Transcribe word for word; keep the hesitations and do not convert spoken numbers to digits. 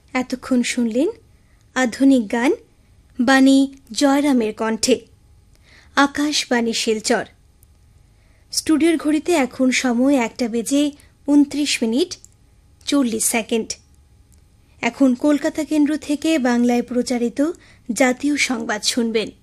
এতক্ষণ শুনলেন আধুনিক গান বাণী জয়রামের কণ্ঠে। আকাশবাণী শিলচর। স্টুডিওর ঘড়িতে এখন সময় একটা বেজে উনত্রিশ মিনিট চল্লিশ সেকেন্ড। এখন কলকাতা কেন্দ্র থেকে বাংলায় প্রচারিত জাতীয় সংবাদ শুনবেন।